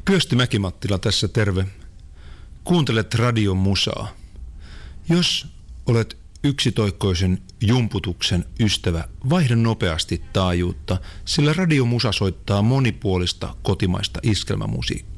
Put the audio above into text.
Kyösti Mäki-Mattila tässä, terve. Kuuntelet radiomusaa. Jos olet yksitoikkoisen jumputuksen ystävä, vaihda nopeasti taajuutta, sillä radiomusa soittaa monipuolista kotimaista iskelmämusiikkia.